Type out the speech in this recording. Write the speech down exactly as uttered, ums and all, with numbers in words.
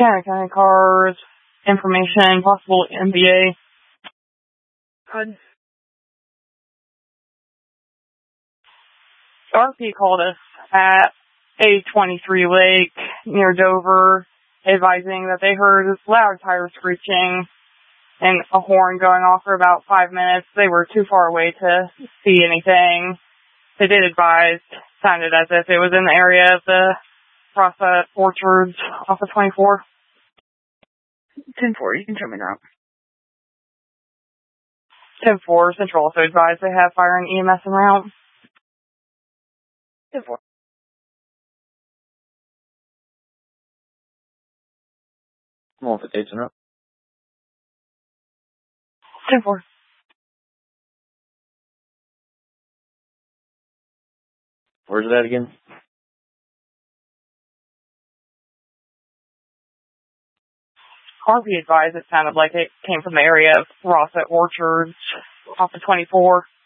County County cars, information, possible M B A. God. R P called us at A twenty-three Lake near Dover, advising that they heard loud tire screeching and a horn going off for about five minutes. They were too far away to see anything. They did advise, sounded as if it was in the area of the Rossa Orchards off of twenty-four. ten four, you can show me the route. ten four, Central also advised they have fire and E M S en route. ten four. I'm on for dates en route. ten four. Where's it at again? R P advised it sounded like it came from the area of Rossa Orchards off of twenty-four.